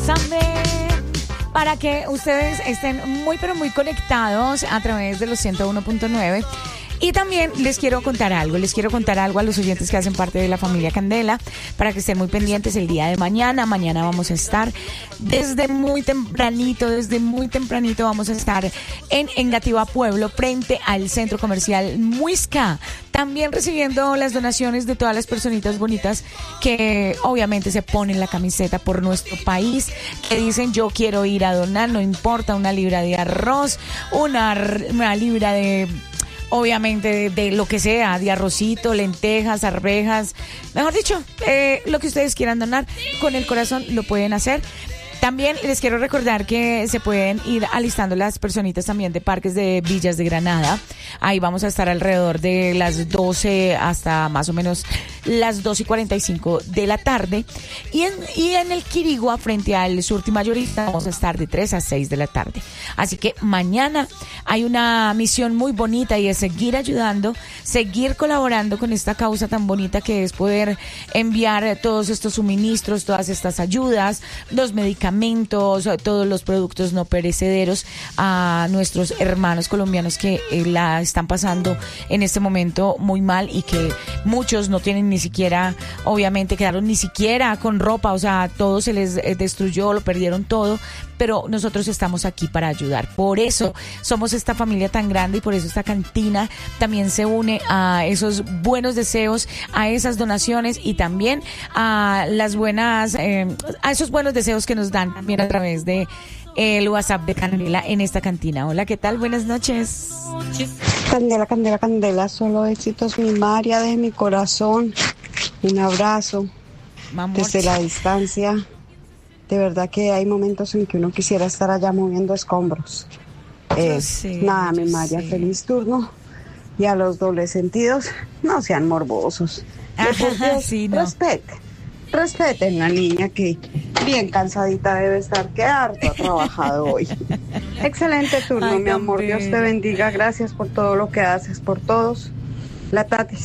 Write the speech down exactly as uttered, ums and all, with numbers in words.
Amén. Para que ustedes estén muy pero muy conectados a través de los ciento uno punto nueve. Y también les quiero contar algo, les quiero contar algo a los oyentes que hacen parte de la familia Candela, para que estén muy pendientes el día de mañana. Mañana vamos a estar desde muy tempranito, desde muy tempranito vamos a estar en Engativá Pueblo, frente al centro comercial Muisca, también recibiendo las donaciones de todas las personitas bonitas que obviamente se ponen la camiseta por nuestro país, que dicen yo quiero ir a donar, no importa, una libra de arroz, una, una libra de... obviamente de, de lo que sea, de arrocito, lentejas, arvejas, mejor dicho, eh, lo que ustedes quieran donar, con el corazón lo pueden hacer. También les quiero recordar que se pueden ir alistando las personitas también de Parques de Villas de Granada. Ahí vamos a estar alrededor de las doce hasta más o menos las dos y cuarenta y cinco de la tarde. Y en, y en el Quirigua, frente al Surti Mayorista, vamos a estar de tres a seis de la tarde. Así que mañana hay una misión muy bonita y es seguir ayudando, seguir colaborando con esta causa tan bonita que es poder enviar todos estos suministros, todas estas ayudas, los medicamentos, todos los productos no perecederos a nuestros hermanos colombianos que eh, la están pasando en este momento muy mal y que muchos no tienen ni siquiera, obviamente quedaron ni siquiera con ropa, o sea, todo se les eh, destruyó, lo perdieron todo, pero nosotros estamos aquí para ayudar. Por eso somos esta familia tan grande y por eso esta cantina también se une a esos buenos deseos, a esas donaciones y también a las buenas, eh, a esos buenos deseos que nos dan también a través de el WhatsApp de Candela en esta cantina. Hola, ¿qué tal? Buenas noches. Candela, Candela, Candela, solo éxitos, mi María, de mi corazón. Un abrazo Mamor. Desde la distancia. De verdad que hay momentos en que uno quisiera estar allá moviendo escombros. Eh, sé, nada, mi María, sé. feliz turno. Y a los dobles sentidos, no sean morbosos. Que por Dios, Sí, no. respeten, respeten la niña que bien cansadita debe estar, que harto ha trabajado hoy. Excelente turno, Ay, mi amor. tan Dios te bella. bendiga. Gracias por todo lo que haces por todos. La Tati.